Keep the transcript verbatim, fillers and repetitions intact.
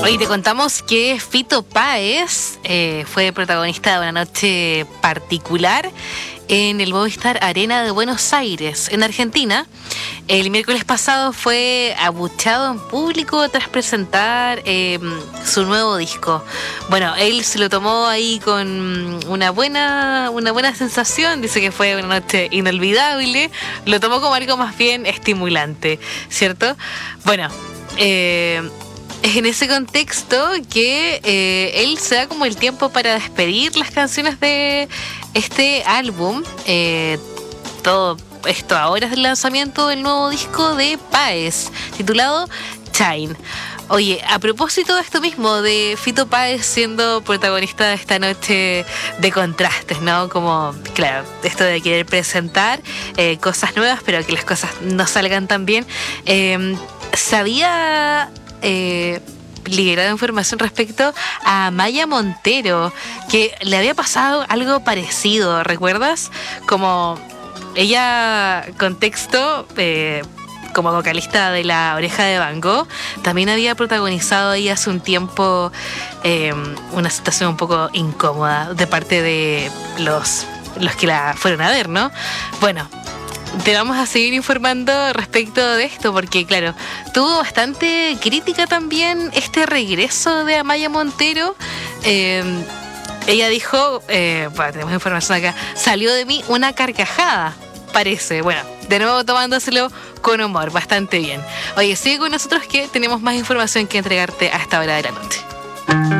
Hoy te contamos que Fito Páez eh, fue protagonista de una noche particular en el Movistar Arena de Buenos Aires, en Argentina. El miércoles pasado fue abucheado en público tras presentar eh, su nuevo disco. Bueno, él se lo tomó ahí con una buena, una buena sensación. Dice que fue una noche inolvidable. Lo tomó como algo más bien estimulante, ¿cierto? Bueno, eh... es en ese contexto que eh, él se da como el tiempo para despedir las canciones de este álbum. Eh, todo esto ahora es el lanzamiento del nuevo disco de Páez, titulado Shine. Oye, a propósito de esto mismo, de Fito Páez siendo protagonista de esta noche de contrastes, ¿no? Como, claro, esto de querer presentar eh, cosas nuevas, pero que las cosas no salgan tan bien. Eh, sabía... Eh, liberado información respecto a Maya Montero, que le había pasado algo parecido, ¿recuerdas? Como ella, contexto, eh, como vocalista de La Oreja de Van Gogh, también había protagonizado ahí hace un tiempo eh, una situación un poco incómoda de parte de los, los que la fueron a ver, ¿no? Bueno, te vamos a seguir informando respecto de esto, porque claro, tuvo bastante crítica también este regreso de Amaya Montero. Eh, ella dijo, eh, bueno, tenemos información acá, salió de mí una carcajada, parece. Bueno, de nuevo tomándoselo con humor, bastante bien. Oye, sigue con nosotros que tenemos más información que entregarte a esta hora de la noche.